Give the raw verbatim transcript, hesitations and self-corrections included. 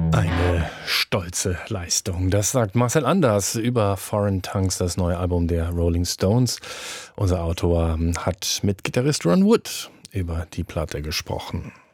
Eine stolze Leistung. Das sagt Marcel Anders über Foreign Tongues, das neue Album der Rolling Stones. Unser Autor hat mit Gitarrist Ron Wood über die Platte gesprochen.